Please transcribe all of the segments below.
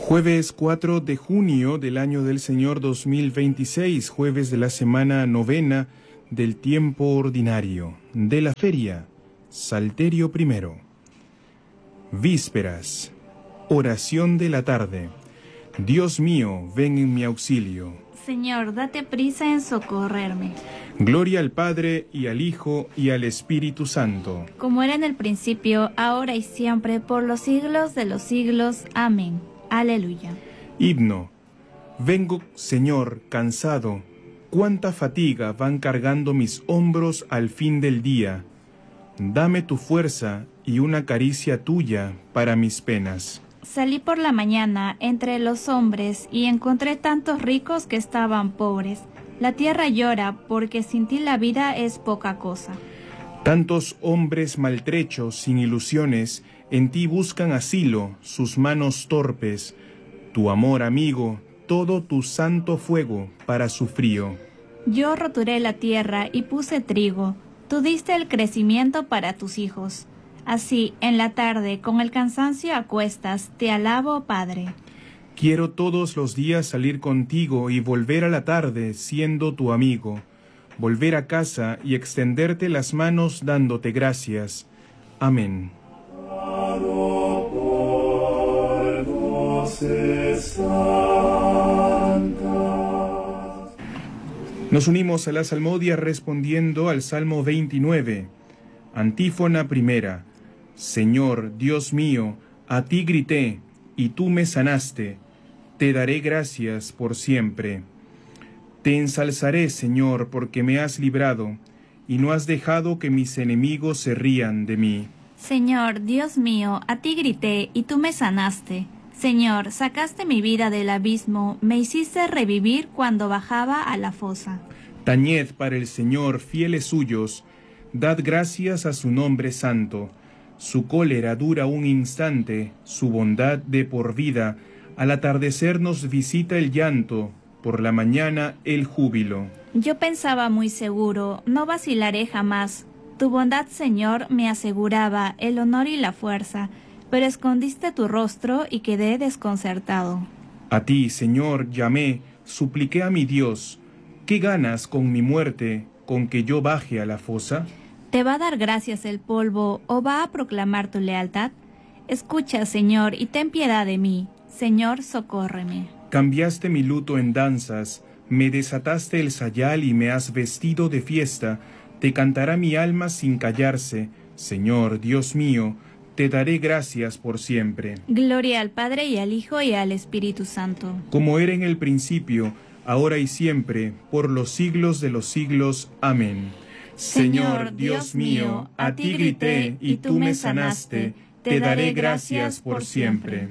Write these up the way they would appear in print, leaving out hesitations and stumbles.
Jueves 4 de junio del año del Señor 2026, jueves de la semana novena del tiempo ordinario, de la feria, Salterio primero. Vísperas, oración de la tarde. Dios mío, ven en mi auxilio. Señor, date prisa en socorrerme. Gloria al Padre, y al Hijo, y al Espíritu Santo. Como era en el principio, ahora y siempre, por los siglos de los siglos. Amén. Aleluya. Himno. Vengo, Señor, cansado. Cuánta fatiga van cargando mis hombros al fin del día. Dame tu fuerza y una caricia tuya para mis penas. Salí por la mañana entre los hombres y encontré tantos ricos que estaban pobres. La tierra llora porque sin ti la vida es poca cosa. Tantos hombres maltrechos, sin ilusiones, en ti buscan asilo, sus manos torpes. Tu amor, amigo, todo tu santo fuego para su frío. Yo roturé la tierra y puse trigo. Tú diste el crecimiento para tus hijos. Así, en la tarde, con el cansancio a cuestas, te alabo, Padre. Quiero todos los días salir contigo y volver a la tarde siendo tu amigo. Volver a casa y extenderte las manos dándote gracias. Amén. Nos unimos a la salmodia respondiendo al Salmo 29. Antífona primera. Señor, Dios mío, a ti grité, y tú me sanaste. Te daré gracias por siempre. Te ensalzaré, Señor, porque me has librado, y no has dejado que mis enemigos se rían de mí. Señor, Dios mío, a ti grité, y tú me sanaste. Señor, sacaste mi vida del abismo, me hiciste revivir cuando bajaba a la fosa. Tañed para el Señor, fieles suyos, dad gracias a su nombre santo. Su cólera dura un instante, su bondad de por vida. Al atardecer nos visita el llanto, por la mañana el júbilo. Yo pensaba muy seguro, no vacilaré jamás. Tu bondad, Señor, me aseguraba el honor y la fuerza, pero escondiste tu rostro y quedé desconcertado. A ti, Señor, llamé, supliqué a mi Dios. ¿Qué ganas con mi muerte, con que yo baje a la fosa? ¿Te va a dar gracias el polvo o va a proclamar tu lealtad? Escucha, Señor, y ten piedad de mí. Señor, socórreme. Cambiaste mi luto en danzas, me desataste el sayal y me has vestido de fiesta. Te cantará mi alma sin callarse. Señor, Dios mío, te daré gracias por siempre. Gloria al Padre y al Hijo y al Espíritu Santo. Como era en el principio, ahora y siempre, por los siglos de los siglos. Amén. Señor, Dios mío, a ti grité y tú me sanaste. Te daré gracias por siempre.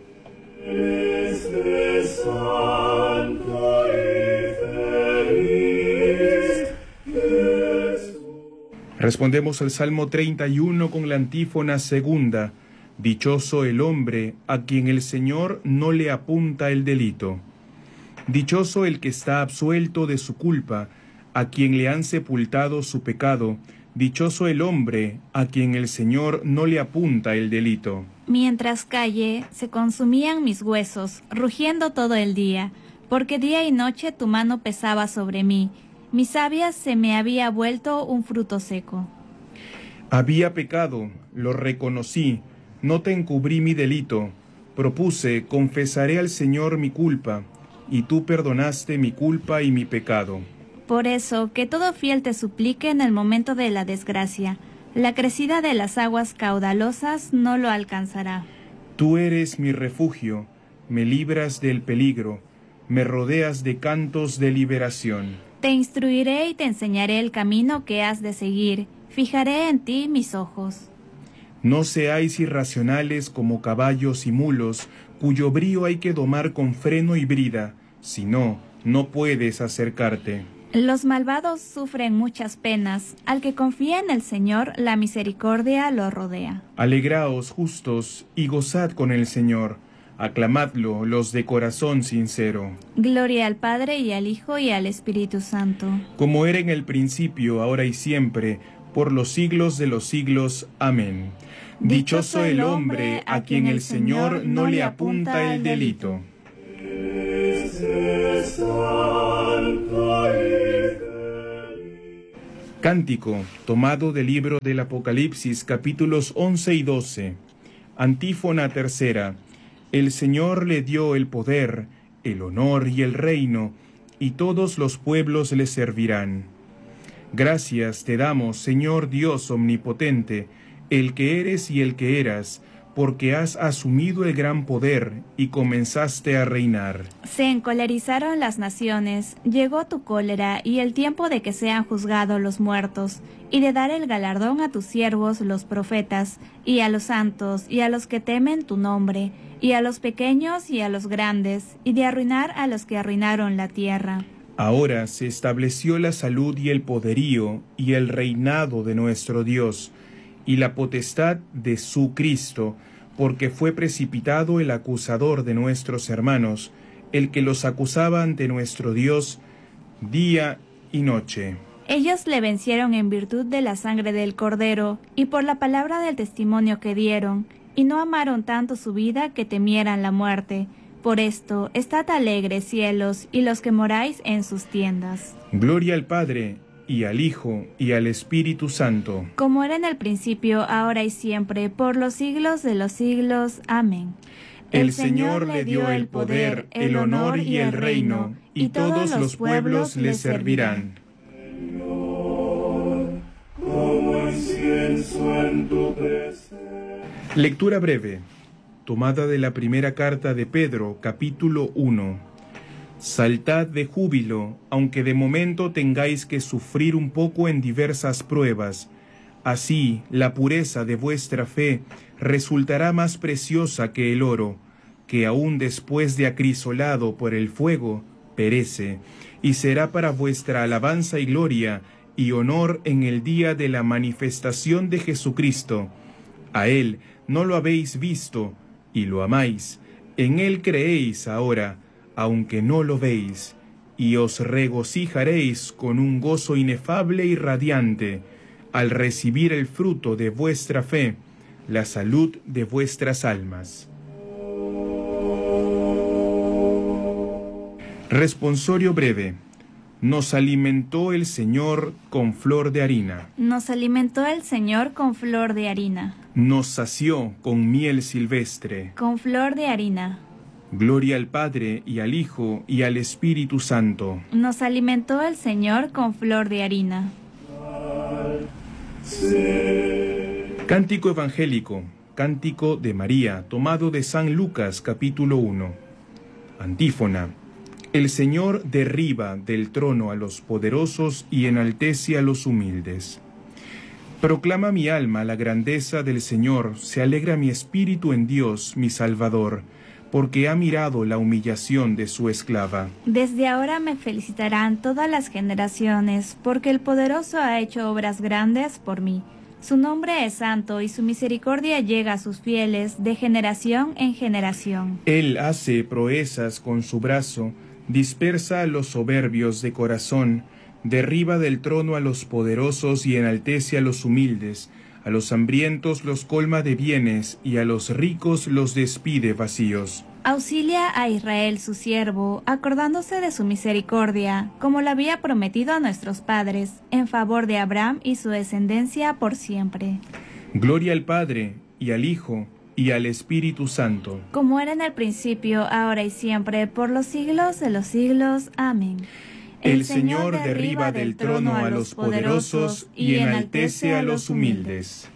Respondemos al Salmo 31 con la antífona segunda. Dichoso el hombre a quien el Señor no le apunta el delito. Dichoso el que está absuelto de su culpa, a quien le han sepultado su pecado. Dichoso el hombre a quien el Señor no le apunta el delito. Mientras callé, se consumían mis huesos, rugiendo todo el día, porque día y noche tu mano pesaba sobre mí. Mi savia se me había vuelto un fruto seco. Había pecado, lo reconocí, no te encubrí mi delito. Propuse, confesaré al Señor mi culpa, y tú perdonaste mi culpa y mi pecado. Por eso, que todo fiel te suplique en el momento de la desgracia. La crecida de las aguas caudalosas no lo alcanzará. Tú eres mi refugio, me libras del peligro, me rodeas de cantos de liberación. Te instruiré y te enseñaré el camino que has de seguir. Fijaré en ti mis ojos. No seáis irracionales como caballos y mulos, cuyo brío hay que domar con freno y brida, si no, no puedes acercarte. Los malvados sufren muchas penas, al que confía en el Señor, la misericordia lo rodea. Alegraos, justos, y gozad con el Señor. Aclamadlo, los de corazón sincero. Gloria al Padre, y al Hijo, y al Espíritu Santo. Como era en el principio, ahora y siempre, por los siglos de los siglos. Amén. Dichoso el hombre a quien el Señor no le apunta el delito. Cántico tomado del libro del Apocalipsis, capítulos 11 y 12. Antífona tercera. El Señor le dio el poder, el honor y el reino, y todos los pueblos le servirán. Gracias te damos, Señor Dios omnipotente, el que eres y el que eras, porque has asumido el gran poder y comenzaste a reinar. Se encolerizaron las naciones, llegó tu cólera y el tiempo de que sean juzgados los muertos, y de dar el galardón a tus siervos los profetas, y a los santos, y a los que temen tu nombre, y a los pequeños y a los grandes, y de arruinar a los que arruinaron la tierra. Ahora se estableció la salud y el poderío y el reinado de nuestro Dios, y la potestad de su Cristo, porque fue precipitado el acusador de nuestros hermanos, el que los acusaba ante nuestro Dios día y noche. Ellos le vencieron en virtud de la sangre del Cordero, y por la palabra del testimonio que dieron, y no amaron tanto su vida que temieran la muerte. Por esto, estad alegres, cielos, y los que moráis en sus tiendas. Gloria al Padre, y al Hijo, y al Espíritu Santo. Como era en el principio, ahora y siempre, por los siglos de los siglos. Amén. El Señor le dio el poder, el honor y el reino, y todos los pueblos le servirán. Lectura breve, tomada de la primera carta de Pedro, capítulo 1. Saltad de júbilo, aunque de momento tengáis que sufrir un poco en diversas pruebas. Así, la pureza de vuestra fe resultará más preciosa que el oro, que aun después de acrisolado por el fuego, perece, y será para vuestra alabanza y gloria y honor en el día de la manifestación de Jesucristo. A Él no lo habéis visto, y lo amáis. En Él creéis ahora, aunque no lo veis, y os regocijaréis con un gozo inefable y radiante, al recibir el fruto de vuestra fe, la salud de vuestras almas. Responsorio breve. Nos alimentó el Señor con flor de harina. Nos alimentó el Señor con flor de harina. Nos sació con miel silvestre. Con flor de harina. Gloria al Padre, y al Hijo, y al Espíritu Santo. Nos alimentó el Señor con flor de harina. Cántico evangélico, cántico de María, tomado de San Lucas, capítulo 1. Antífona. El Señor derriba del trono a los poderosos y enaltece a los humildes. Proclama mi alma la grandeza del Señor, se alegra mi espíritu en Dios, mi Salvador, porque ha mirado la humillación de su esclava. Desde ahora me felicitarán todas las generaciones, porque el poderoso ha hecho obras grandes por mí. Su nombre es santo y su misericordia llega a sus fieles de generación en generación. Él hace proezas con su brazo, dispersa a los soberbios de corazón, derriba del trono a los poderosos y enaltece a los humildes. A los hambrientos los colma de bienes, y a los ricos los despide vacíos. Auxilia a Israel su siervo, acordándose de su misericordia, como lo había prometido a nuestros padres, en favor de Abraham y su descendencia por siempre. Gloria al Padre, y al Hijo, y al Espíritu Santo. Como era en el principio, ahora y siempre, por los siglos de los siglos. Amén. El Señor derriba del trono a los poderosos y enaltece a los humildes.